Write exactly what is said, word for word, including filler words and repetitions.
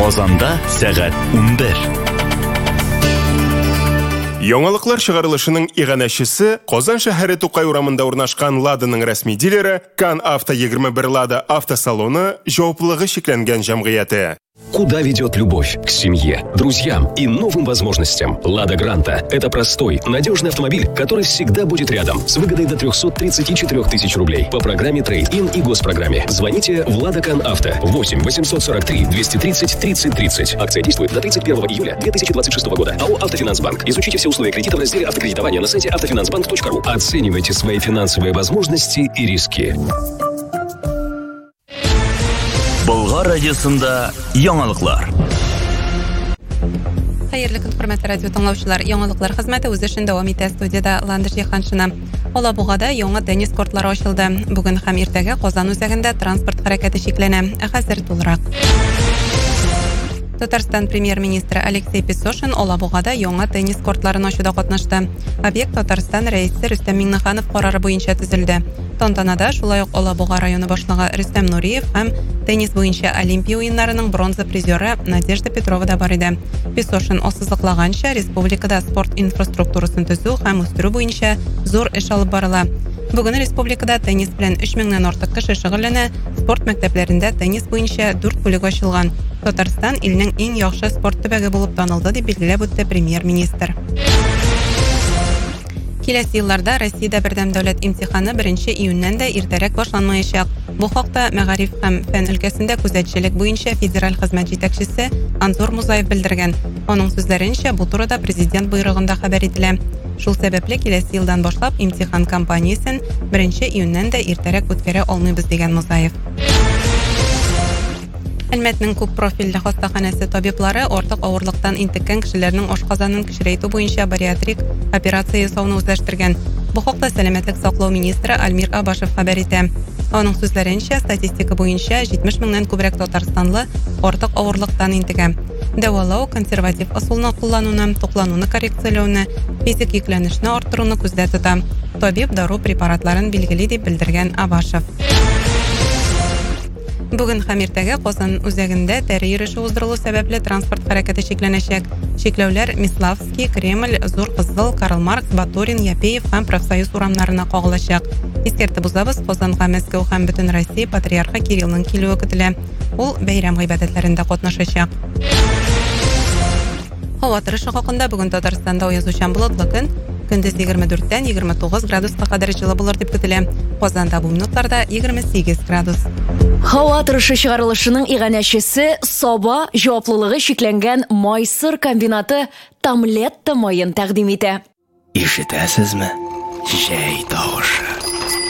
Казанда сәгать унбер. Яңалыклар чыгарылышының иганәчесе Казан шәһәре Тукай урамында урнашкан Ладаның рәсми дилере Кан Авто егерме бер Лада автосалоны җаваплылыгы шикләнгән җәмгыяте. Куда ведет любовь? К семье, друзьям и новым возможностям. Лада Гранта – это простой, надежный автомобиль, который всегда будет рядом, с выгодой до трехсот тридцати четырёх тысяч рублей по программе Трейд-ин и госпрограмме. Звоните в Лада Кан Авто восемь восемьсот сорок три двести тридцать тридцать тридцать. Акция действует до тридцать первого июля две тысячи двадцать шестого года. АО «Автофинансбанк». Изучите все условия кредита в разделе автокредитования на сайте автофинансбанк точка ру. Оценивайте свои финансовые возможности и риски. Болгар радиосында яңалыклар. Хәерле көн, хөрмәтле радио тыңлаучылар. Яңалыклар хезмәте үз эшен дәвам итә. Студияда Ландыш Яханшина. Алабугада яңа теннис кортлары ачылды. Бүген һәм иртәгә Казан үзәгендә транспорт хәрәкәте шикләнә. Хәзер тулырак. Татарстан премьер-министры Алексей Песошин Алабугада яңа теннис кортларын ачуда катнашты. Объект Татарстан рәисе Рөстәм Миңнеханов карары буенча төзелде. Тантанада шулай ук Алабуга районы башлыгы Рөстәм Нуриев һәм теннис буенча Олимпия уеннарының бронза призеры Надежда Петрова да бар иде. Песошин ассызыклаганча, республикада спорт инфраструктурасын төзү һәм үстерү буенча зур эш алып барыла. Бүген республикада теннис белән өч меңнән артык кеше шөгыльләнә. Спорт мәктәпләрендә теннис буенча дүрт бүлек ачылган. Татарстан илнең иң яхшы спорт төбәге булып танылды дип билгеләп үтте премьер-министр. Киләсе елларда Россиядә бердәм дәүләт имтиханы беренче июньнән дә иртәрәк башланмаячак. Бу хакта Мәгариф һәм фән өлкәсендә күзәтчелек буенча федераль хезмәт җитәкчесе Анзор Музаев белдергән. Аның сүзләренчә, бу турыда президент буйрыгында хәбәр ителә. Шул сәбәпле киләсе елдан башлап имтихан кампаниясын беренче июньнән дә иртәрәк үткәрә алмыйбыз дигән Музаев. Әлмәтнең күп профильле хастаханәсе табиблары артык авырлыктан интеккән кешеләрнең ашказанын кечерейтү буенча бариатрик операция ясауны үзләштергән. Бу хакта сәламәтлек саклау министры Альмир Абашев хәбәр итә. Аның сүзләренчә, статистика буенча җитмеш меңнән күбрәк татарстанлы артык авырлыктан интегә. Дәвалау консерватив ысулны куллануны, туклануны коррекцияләүне, физик йөкләнешне арттыруны күздә тота. Табиб дару препаратларын билгели дип белдергән Абашев. Бүген һәм иртәгә Казан үзәгендә тәре йөреше уздырылу сәбәпле транспорт хәрәкәте шикләнәчәк. Шикләүләр Миславский, Кремль, Зур Кызыл, Карл Маркс, Батурин, Япеев һәм Профсоюз урамнарына кагылачак. Искәртеп узабыз, Казанга Мәскәү һәм бөтен Россия патриархы Кириллның килүе көтелә. Ул бәйрәм гыйбадәтләрендә катнашачак. Һава торышы хакында бүген Татарстанда аязучан болытлы көн. Көндез егерме дүрттән егерме тугыз градуска кадәр җылы булыр дип көтелә. Казанда бу минутларда егерме сигез градус. Һава торышы чыгарылышының иганәчесе Саба җаваплылыгы шикләнгән Майсыр комбинаты Тамлетта майын тәкъдим итә. Ишетәсезме? Җәй тавышы.